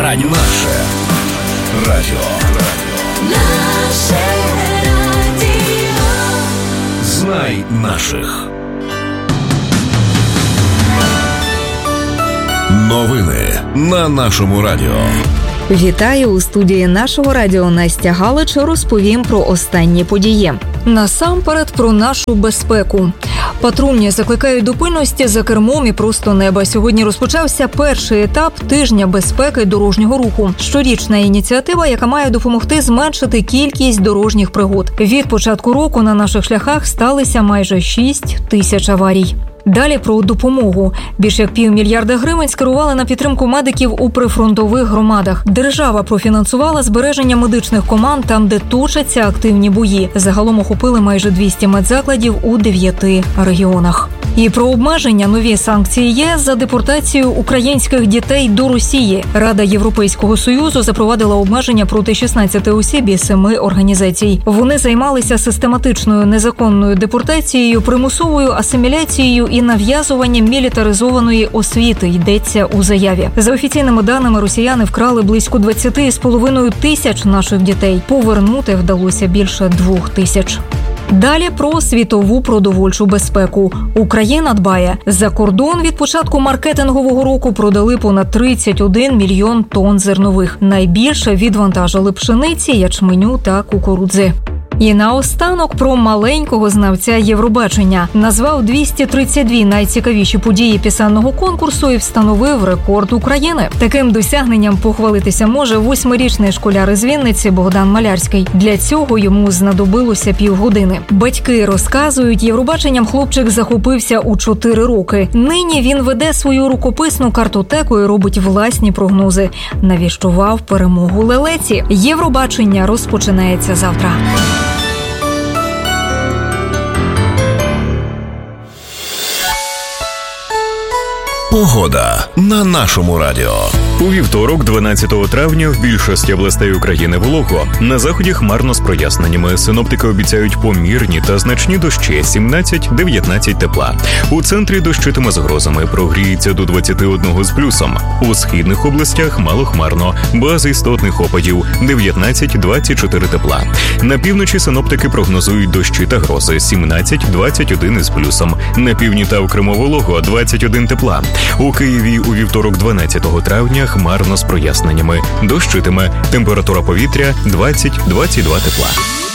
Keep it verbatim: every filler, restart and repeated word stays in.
радіо. Наше радіо. Наше радіо. Знай наших. Новини на нашому радіо. Вітаю у студії нашого радіо. Настя Галич. Розповім про останні події. Насамперед про нашу безпеку. Патрульні закликають до пильності за кермом і просто неба. Сьогодні розпочався перший етап тижня безпеки дорожнього руху. Щорічна ініціатива, яка має допомогти зменшити кількість дорожніх пригод. Від початку року на наших шляхах сталися майже шість тисяч аварій. Далі про допомогу. Більш як півмільярда гривень скерували на підтримку медиків у прифронтових громадах. Держава профінансувала збереження медичних команд там, де точаться активні бої. Загалом охопили майже двісті медзакладів у дев'яти регіонах. І про обмеження нові санкції ЄС за депортацію українських дітей до Росії. Рада Європейського Союзу запровадила обмеження проти шістнадцяти осіб і семи організацій. Вони займалися систематичною незаконною депортацією, примусовою асиміляцією і нав'язуванням мілітаризованої освіти, йдеться у заяві. За офіційними даними, росіяни вкрали близько двадцять з половиною тисяч наших дітей. Повернути вдалося більше двох тисяч. Далі про світову продовольчу безпеку. Україна дбає. За кордон від початку маркетингового року продали понад тридцять один мільйон тонн зернових. Найбільше відвантажили пшениці, ячменю та кукурудзи. І наостанок про маленького знавця Євробачення. Назвав двісті тридцять дві найцікавіші події пісенного конкурсу і встановив рекорд України. Таким досягненням похвалитися може восьмирічний школяр із Вінниці Богдан Малярський. Для цього йому знадобилося півгодини. Батьки розказують, Євробаченням хлопчик захопився у чотири роки. Нині він веде свою рукописну картотеку і робить власні прогнози. Навіщував перемогу лелеці. Євробачення розпочинається завтра. Погода на нашому радіо. У вівторок, дванадцятого травня, в більшості областей України волого. На заході хмарно з проясненнями. Синоптики обіцяють помірні та значні дощі, сімнадцять-дев'ятнадцять тепла. У центрі дощитиме з грозами, прогріється до двадцяти одного з плюсом. У східних областях малохмарно, без істотних опадів, дев'ятнадцять-двадцять чотири тепла. На півночі синоптики прогнозують дощі та грози, сімнадцять-двадцять один із плюсом. На півдні та окремо волого, двадцять один тепла. У Києві у вівторок, дванадцятого травня, хмарно з проясненнями. Дощитиме. Температура повітря двадцять-двадцять два тепла.